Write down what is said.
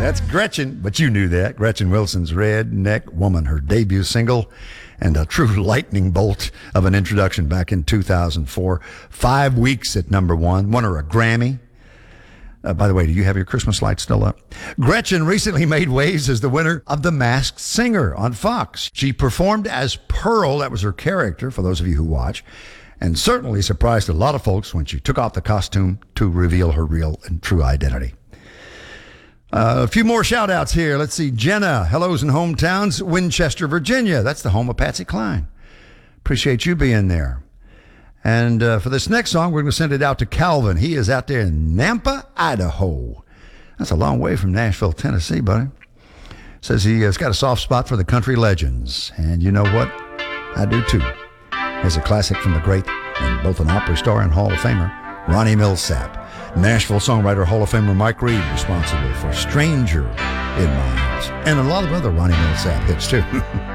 That's Gretchen, but you knew that. Gretchen Wilson's Redneck Woman, her debut single, and a true lightning bolt of an introduction back in 2004. 5 weeks at number one, won her a Grammy. By the way, do you have your Christmas lights still up? Gretchen recently made waves as the winner of The Masked Singer on Fox. She performed as Pearl, that was her character, for those of you who watch, and certainly surprised a lot of folks when she took off the costume to reveal her real and true identity. A few more shout-outs here. Let's see. Jenna, hellos and hometowns, Winchester, Virginia. That's the home of Patsy Cline. Appreciate you being there. And for this next song, we're going to send it out to Calvin. He is out there in Nampa, Idaho. That's a long way from Nashville, Tennessee, buddy. Says he has got a soft spot for the country legends. And you know what? I do too. Here's a classic from the great and both an opera star and Hall of Famer, Ronnie Milsap. Nashville songwriter Hall of Famer Mike Reed responsible for Stranger in My House. And a lot of other Ronnie Milsap hits too.